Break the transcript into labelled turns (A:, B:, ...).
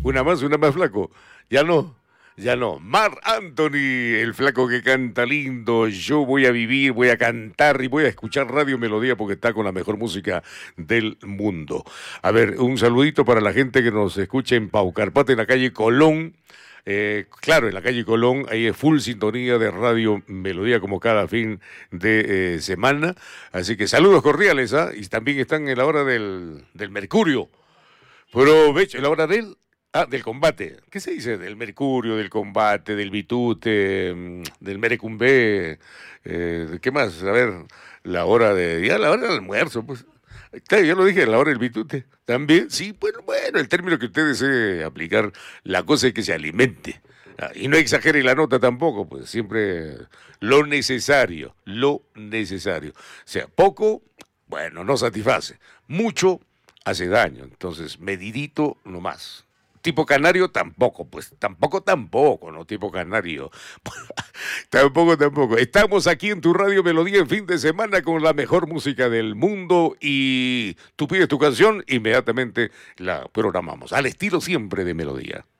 A: una más, flaco. Ya no. Ya no. Marc Anthony, el flaco que canta lindo. Yo voy a vivir, voy a cantar y voy a escuchar Radio Melodía porque está con la mejor música del mundo. A ver, un saludito para la gente que nos escucha en Paucarpata, en la calle Colón. Claro, en la calle Colón, ahí es full sintonía de Radio Melodía como cada fin de semana. Así que saludos cordiales, ¿ah? Y también están en la hora del Mercurio. Provecho, en la hora del combate. ¿Qué se dice? Del Mercurio, del combate, del Bitute, del Merecumbé. ¿Qué más? A ver, ya la hora del almuerzo, pues. Claro, ya lo dije, la hora del Bitute. También, sí, bueno, el término que usted desee aplicar, la cosa es que se alimente. Y no exagere la nota tampoco, pues siempre lo necesario, lo necesario. O sea, poco, bueno, no satisface. Mucho hace daño. Entonces, medidito nomás. Tipo canario tampoco, pues tampoco, no tipo canario. Tampoco. Estamos aquí en tu Radio Melodía en fin de semana con la mejor música del mundo y tú pides tu canción, inmediatamente la programamos, al estilo siempre de Melodía.